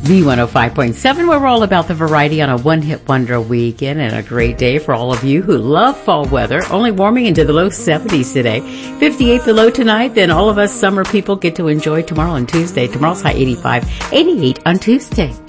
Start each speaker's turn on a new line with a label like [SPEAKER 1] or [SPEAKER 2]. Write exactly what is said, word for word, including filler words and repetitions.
[SPEAKER 1] B one oh five point seven, where we're all about the variety on a one-hit wonder weekend, and a great day for all of you who love fall weather. Only warming into the low seventies today. fifty-eight the low tonight. Then all of us summer people get to enjoy tomorrow and Tuesday. Tomorrow's high eighty-five, eighty-eight on Tuesday.